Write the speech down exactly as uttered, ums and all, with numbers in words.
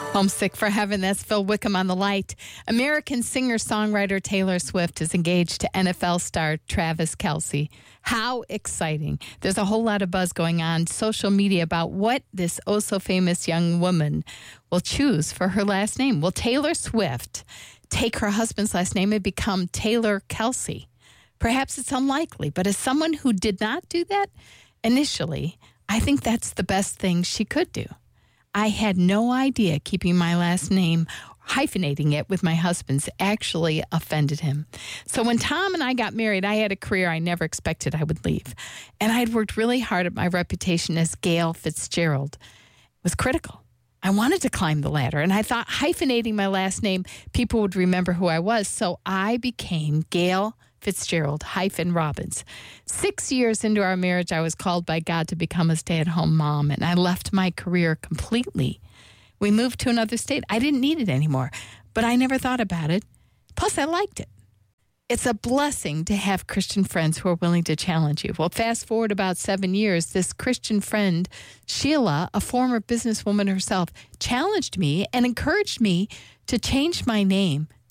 Homesick for Heaven, that's Phil Wickham on The Light. American singer-songwriter Taylor Swift is engaged to N F L star Travis Kelce. How exciting. There's a whole lot of buzz going on social media about what this oh-so-famous young woman will choose for her last name. Will Taylor Swift take her husband's last name and become Taylor Kelce? Perhaps it's unlikely, but as someone who did not do that initially, I think that's the best thing she could do. I had no idea keeping my last name, hyphenating it with my husband's, actually offended him. So when Tom and I got married, I had a career I never expected I would leave. And I had worked really hard at my reputation as Gail Fitzgerald. It was critical. I wanted to climb the ladder, and I thought hyphenating my last name, people would remember who I was. So I became Gail Fitzgerald hyphen Robbins. Six years into our marriage, I was called by God to become a stay-at-home mom, and I left my career completely. We moved to another state. I didn't need it anymore, but I never thought about it. Plus, I liked it. It's a blessing to have Christian friends who are willing to challenge you. Well, fast forward about seven years, this Christian friend, Sheila, a former businesswoman herself, challenged me and encouraged me to change my name